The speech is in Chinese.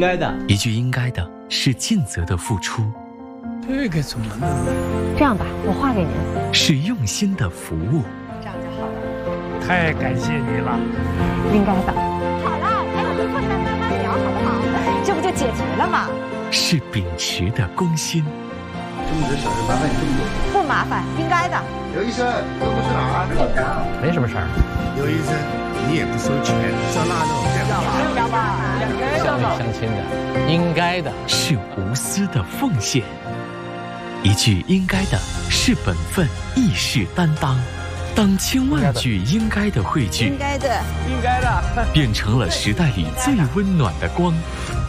该的。 一句应该的是尽责的付出， 这个怎么弄？ 这样吧，我画给您。 是用心的服务。 这样就好了。 太感谢你了。 应该的。好了，还有个困难慢慢聊，好不好？这不就解决了吗？ 是秉持的公心。 这么点小事麻烦你这么多？ 不麻烦，应该的。 刘医生，这不是哪儿？ 没什么事儿。 刘医生，你也不收钱，照那种干嘛？乡里乡亲的，应该的。 是无私的奉献。一句应该的是本分，亦是担当。当千万句应该的汇聚， 应该的， 应该的， 变成了时代里最温暖的光。